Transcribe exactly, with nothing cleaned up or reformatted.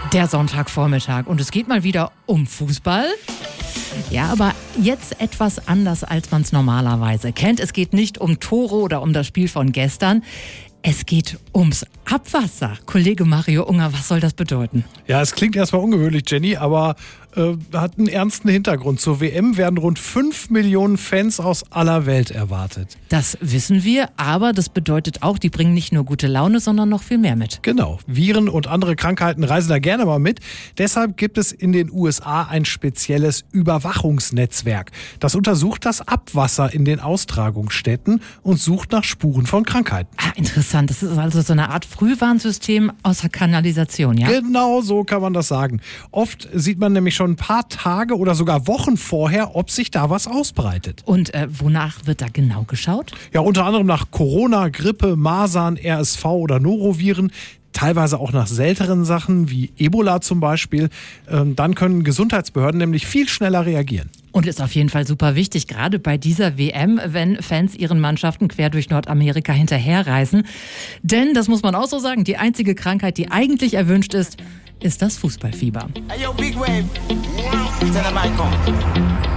Der Sonntagvormittag und es geht mal wieder um Fußball. Ja, aber jetzt etwas anders, als man es normalerweise kennt. Es geht nicht um Tore oder um das Spiel von gestern. Es geht ums Abwasser. Kollege Mario Unger, was soll das bedeuten? Ja, es klingt erstmal ungewöhnlich, Jenny, aber äh, hat einen ernsten Hintergrund. Zur W M werden rund fünf Millionen Fans aus aller Welt erwartet. Das wissen wir, aber das bedeutet auch, die bringen nicht nur gute Laune, sondern noch viel mehr mit. Genau. Viren und andere Krankheiten reisen da gerne mal mit. Deshalb gibt es in den U S A ein spezielles Überwachungsnetzwerk. Das untersucht das Abwasser in den Austragungsstätten und sucht nach Spuren von Krankheiten. Ah, interessant. Das ist also so eine Art Frühwarnsystem außer Kanalisation, ja? Genau so kann man das sagen. Oft sieht man nämlich schon ein paar Tage oder sogar Wochen vorher, ob sich da was ausbreitet. Und äh, wonach wird da genau geschaut? Ja, unter anderem nach Corona, Grippe, Masern, R S V oder Noroviren. Teilweise auch nach seltenen Sachen wie Ebola zum Beispiel. Ähm, dann können Gesundheitsbehörden nämlich viel schneller reagieren. Und ist auf jeden Fall super wichtig, gerade bei dieser W M, wenn Fans ihren Mannschaften quer durch Nordamerika hinterherreisen. Denn, das muss man auch so sagen, die einzige Krankheit, die eigentlich erwünscht ist, ist das Fußballfieber. Hey, yo, Big Wave. Tell them I come.